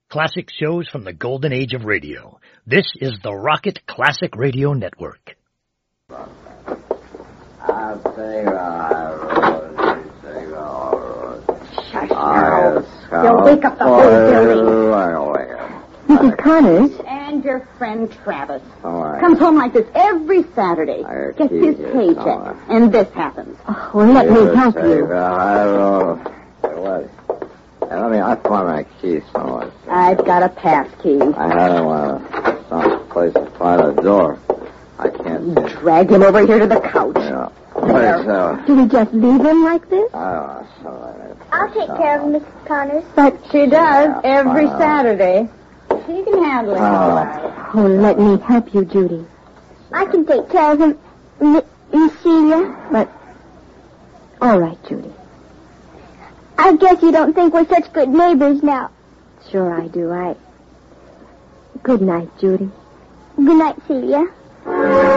Classic shows from the golden age of radio. This is the Rocket Classic Radio Network. Shush, now. You'll wake up the whole building. Mrs. Connors. And your friend Travis. Comes home like this every Saturday. Gets his paycheck. And this happens. Oh, well, let me help you. I found my keys somewhere. I've got a pass key. I had him some place to find a door. I can't see. Drag him over here to the couch. Yeah. Do we just leave him like this? I don't know. I'll take care of him, Mrs. Connors. But she does every Saturday. She can handle it all right. Oh, let me help you, Judy. I can take care of him, Miss Celia. But, all right, Judy. I guess you don't think we're such good neighbors now. Sure I do. Good night, Judy. Good night, Celia.